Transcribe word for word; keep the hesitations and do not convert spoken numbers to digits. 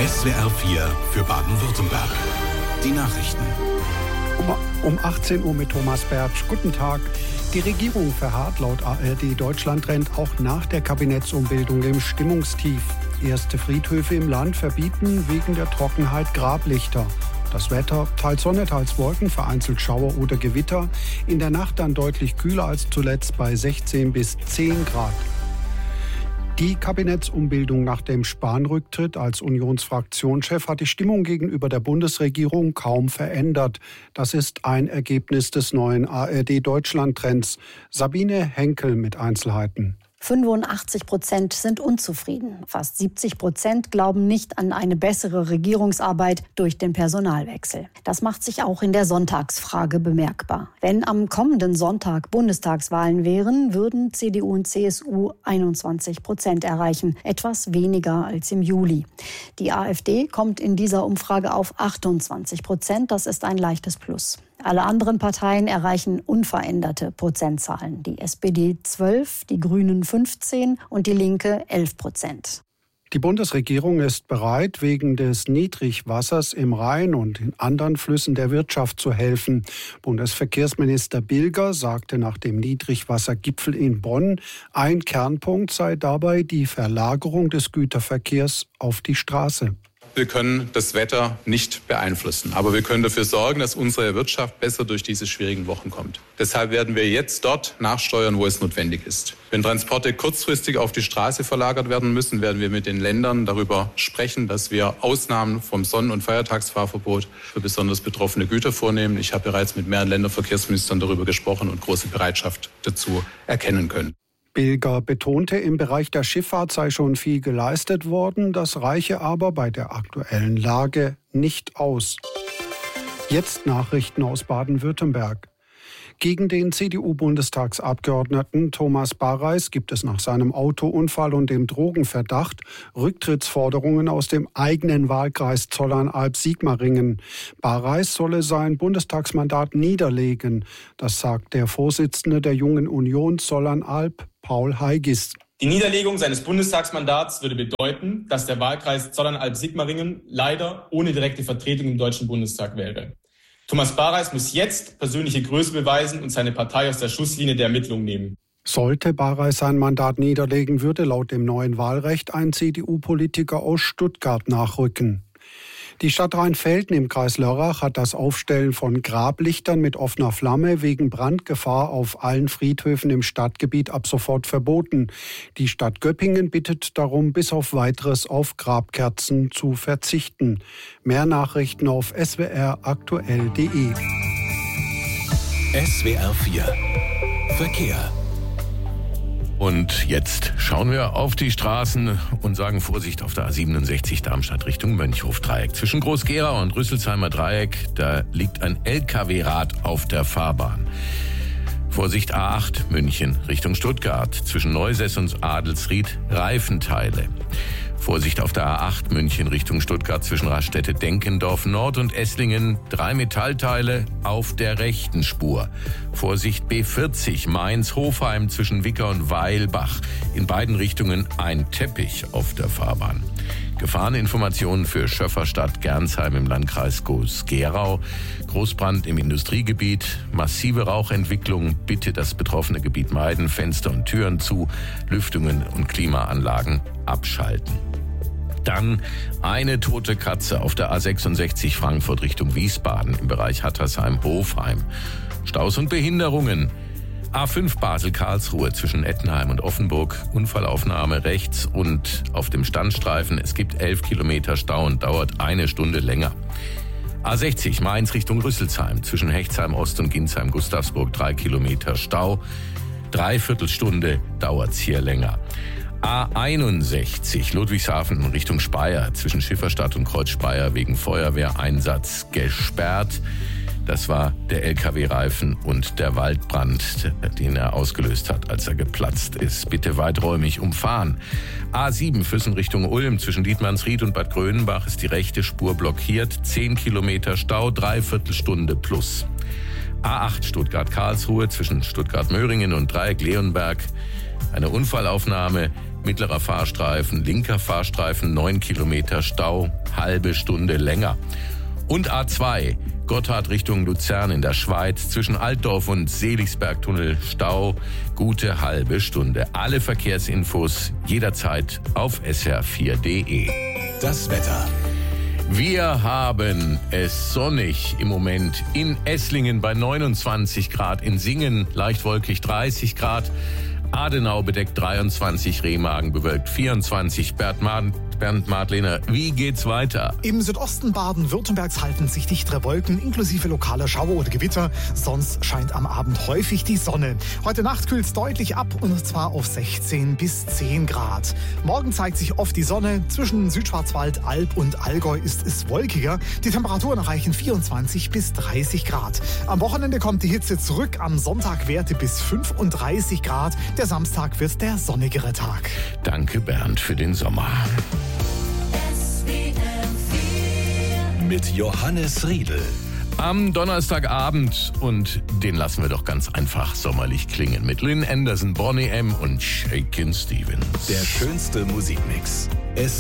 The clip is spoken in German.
S W R vier für Baden-Württemberg. Die Nachrichten. Um, um achtzehn Uhr mit Thomas Bertsch. Guten Tag. Die Regierung verharrt laut A R D Deutschland-Trend auch nach der Kabinettsumbildung im Stimmungstief. Erste Friedhöfe im Land verbieten wegen der Trockenheit Grablichter. Das Wetter, teils Sonne, teils Wolken, vereinzelt Schauer oder Gewitter. In der Nacht dann deutlich kühler als zuletzt bei sechzehn bis zehn Grad. Die Kabinettsumbildung nach dem Spahn-Rücktritt als Unionsfraktionschef hat die Stimmung gegenüber der Bundesregierung kaum verändert. Das ist ein Ergebnis des neuen A R D-Deutschland-Trends. Sabine Henkel mit Einzelheiten. fünfundachtzig Prozent sind unzufrieden. Fast siebzig Prozent glauben nicht an eine bessere Regierungsarbeit durch den Personalwechsel. Das macht sich auch in der Sonntagsfrage bemerkbar. Wenn am kommenden Sonntag Bundestagswahlen wären, würden C D U und C S U einundzwanzig Prozent erreichen, etwas weniger als im Juli. Die AfD kommt in dieser Umfrage auf achtundzwanzig Prozent, das ist ein leichtes Plus. Alle anderen Parteien erreichen unveränderte Prozentzahlen. Die S P D zwölf, die Grünen fünfzehn und die Linke elf Prozent. Die Bundesregierung ist bereit, wegen des Niedrigwassers im Rhein und in anderen Flüssen der Wirtschaft zu helfen. Bundesverkehrsminister Bilger sagte nach dem Niedrigwassergipfel in Bonn, ein Kernpunkt sei dabei die Verlagerung des Güterverkehrs auf die Straße. Wir können das Wetter nicht beeinflussen, aber wir können dafür sorgen, dass unsere Wirtschaft besser durch diese schwierigen Wochen kommt. Deshalb werden wir jetzt dort nachsteuern, wo es notwendig ist. Wenn Transporte kurzfristig auf die Straße verlagert werden müssen, werden wir mit den Ländern darüber sprechen, dass wir Ausnahmen vom Sonnen- und Feiertagsfahrverbot für besonders betroffene Güter vornehmen. Ich habe bereits mit mehreren Länderverkehrsministern darüber gesprochen und große Bereitschaft dazu erkennen können. Bilger betonte, im Bereich der Schifffahrt sei schon viel geleistet worden, das reiche aber bei der aktuellen Lage nicht aus. Jetzt Nachrichten aus Baden-Württemberg. Gegen den C D U-Bundestagsabgeordneten Thomas Bareis gibt es nach seinem Autounfall und dem Drogenverdacht Rücktrittsforderungen aus dem eigenen Wahlkreis Zollernalb-Sigmaringen. Bareis solle sein Bundestagsmandat niederlegen. Das sagt der Vorsitzende der Jungen Union Zollernalb, Paul Heigis. Die Niederlegung seines Bundestagsmandats würde bedeuten, dass der Wahlkreis Zollernalb-Sigmaringen leider ohne direkte Vertretung im Deutschen Bundestag wäre. Thomas Bareis muss jetzt persönliche Größe beweisen und seine Partei aus der Schusslinie der Ermittlung nehmen. Sollte Bareis sein Mandat niederlegen, würde laut dem neuen Wahlrecht ein C D U-Politiker aus Stuttgart nachrücken. Die Stadt Rheinfelden im Kreis Lörrach hat das Aufstellen von Grablichtern mit offener Flamme wegen Brandgefahr auf allen Friedhöfen im Stadtgebiet ab sofort verboten. Die Stadt Göppingen bittet darum, bis auf Weiteres auf Grabkerzen zu verzichten. Mehr Nachrichten auf s w r aktuell punkt d e. S W R vier Verkehr. Und jetzt schauen wir auf die Straßen und sagen Vorsicht auf der A siebenundsechzig Darmstadt Richtung Mönchhof-Dreieck. Zwischen Groß-Gerau und Rüsselsheimer Dreieck, da liegt ein L K W-Rad auf der Fahrbahn. Vorsicht A acht München Richtung Stuttgart. Zwischen Neusess und Adelsried Reifenteile. Vorsicht auf der A acht München Richtung Stuttgart zwischen Raststätte Denkendorf Nord und Esslingen. Drei Metallteile auf der rechten Spur. Vorsicht B vierzig Mainz-Hofheim zwischen Wicker und Weilbach. In beiden Richtungen ein Teppich auf der Fahrbahn. Gefahreninformationen für Schöfferstadt Gernsheim im Landkreis Groß-Gerau. Großbrand im Industriegebiet, massive Rauchentwicklung. Bitte das betroffene Gebiet meiden, Fenster und Türen zu, Lüftungen und Klimaanlagen abschalten. Dann eine tote Katze auf der A sechsundsechzig Frankfurt Richtung Wiesbaden im Bereich Hattersheim-Hofheim. Staus und Behinderungen. A fünf Basel-Karlsruhe zwischen Ettenheim und Offenburg. Unfallaufnahme rechts und auf dem Standstreifen. Es gibt elf Kilometer Stau und dauert eine Stunde länger. A sechzig Mainz Richtung Rüsselsheim zwischen Hechtsheim Ost und Ginsheim-Gustavsburg. Drei Kilometer Stau. Dreiviertelstunde dauert's hier länger. A einundsechzig Ludwigshafen Richtung Speyer zwischen Schifferstadt und Kreuz Speyer wegen Feuerwehreinsatz gesperrt. Das war der L K W-Reifen und der Waldbrand, den er ausgelöst hat, als er geplatzt ist. Bitte weiträumig umfahren. A sieben Füssen Richtung Ulm zwischen Dietmannsried und Bad Grönenbach ist die rechte Spur blockiert. Zehn Kilometer Stau, Dreiviertelstunde plus. A acht Stuttgart-Karlsruhe zwischen Stuttgart-Möhringen und Dreieck-Leonberg. Eine Unfallaufnahme. mittlerer Fahrstreifen, linker Fahrstreifen neun Kilometer Stau, halbe Stunde länger. Und A zwei, Gotthard Richtung Luzern in der Schweiz, zwischen Altdorf und Seligsbergtunnel, Stau, gute halbe Stunde. Alle Verkehrsinfos jederzeit auf S R vier punkt de. Das Wetter. Wir haben es sonnig im Moment in Esslingen bei neunundzwanzig Grad, in Singen leicht wolkig dreißig Grad, Adenau bedeckt dreiundzwanzig, Remagen bewölkt vierundzwanzig. Bernd, Mad- Bernd Madlener, wie geht's weiter? Im Südosten Baden-Württembergs halten sich dichtere Wolken inklusive lokaler Schauer oder Gewitter. Sonst scheint am Abend häufig die Sonne. Heute Nacht kühlt es deutlich ab und zwar auf sechzehn bis zehn Grad. Morgen zeigt sich oft die Sonne. Zwischen Südschwarzwald, Alb und Allgäu ist es wolkiger. Die Temperaturen erreichen vierundzwanzig bis dreißig Grad. Am Wochenende kommt die Hitze zurück. Am Sonntag Werte bis fünfunddreißig Grad. Der Samstag wird der sonnigere Tag. Danke, Bernd, für den Sommer. Mit Johannes Riedl. Am Donnerstagabend, und den lassen wir doch ganz einfach sommerlich klingen, mit Lynn Anderson, Bonnie M. und Shakin' Stevens. Der schönste Musikmix. Es